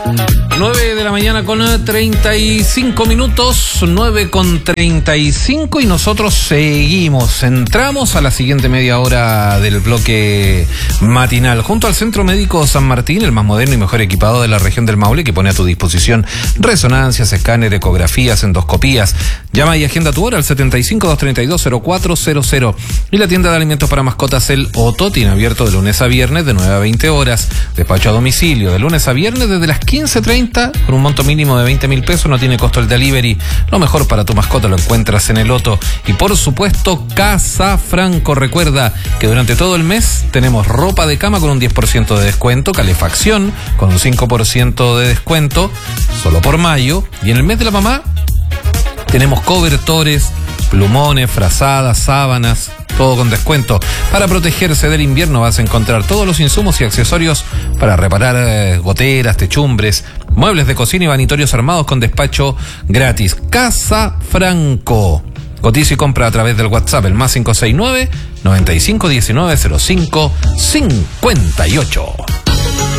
9 de la mañana con 35 minutos, 9 con 35 y nosotros seguimos. Entramos a la siguiente media hora del bloque matinal junto al Centro Médico San Martín, el más moderno y mejor equipado de la región del Maule, que pone a tu disposición resonancias, escáner, ecografías, endoscopías. Llama y agenda tu hora al 75-232-0400. Y la tienda de alimentos para mascotas El Otto tiene abierto de lunes a viernes de 9 a 20 horas. Despacho a domicilio de lunes a viernes desde las 15:30 por un monto mínimo de 20.000 pesos. No tiene costo el delivery. Lo mejor para tu mascota lo encuentras en El Otto. Y por supuesto, Casa Franco. Recuerda que durante todo el mes tenemos ropa de cama con un 10% de descuento, calefacción con un 5% de descuento, solo por mayo. Y en el mes de la mamá tenemos cobertores, plumones, frazadas, sábanas, todo con descuento. Para protegerse del invierno vas a encontrar todos los insumos y accesorios para reparar goteras, techumbres, muebles de cocina y vanitorios armados con despacho gratis. Casa Franco. Cotiza y compra a través del WhatsApp, el +569 9519 05 58.